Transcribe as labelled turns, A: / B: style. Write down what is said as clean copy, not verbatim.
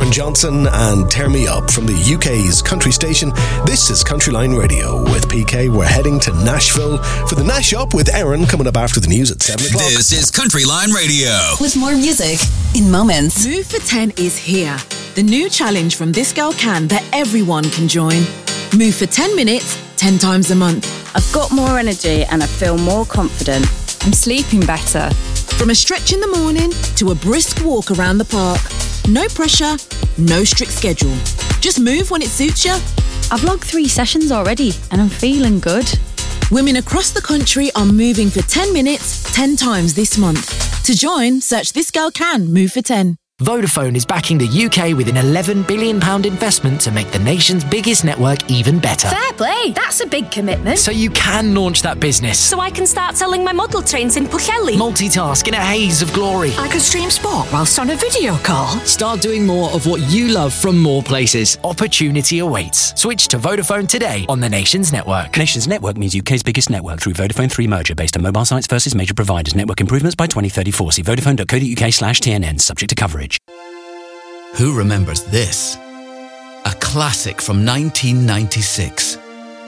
A: Marvin Johnson and Tear Me Up from the UK's country station. This is Countryline Radio with PK. We're heading to Nashville for the Nash Up with Erin coming up after the news at 7 o'clock.
B: This is Countryline Radio.
C: With more music in moments.
D: Move for 10 is here. The new challenge from This Girl Can that everyone can join. Move for 10 minutes, 10 times a month.
E: I've got more energy and I feel more confident. I'm sleeping better.
D: From a stretch in the morning to a brisk walk around the park. No pressure, no strict schedule. Just move when it suits you.
E: I've logged 3 sessions already and I'm feeling good.
D: Women across the country are moving for 10 minutes, 10 times this month. To join, search This Girl Can Move for 10.
F: Vodafone is backing the UK with an £11 billion investment to make the nation's biggest network even better.
G: Fair play, that's a big commitment.
F: So you can launch that business.
G: So I can start selling my model trains in Pwllheli.
F: Multitask in a haze of glory.
H: I could stream sport whilst on a video call.
F: Start doing more of what you love from more places. Opportunity awaits. Switch to Vodafone today on the nation's network.
I: Nation's network means UK's biggest network through Vodafone 3 merger based on mobile sites versus major providers. Network improvements by 2034. See vodafone.co.uk/TNN. Subject to coverage.
B: Who remembers this? A classic from 1996.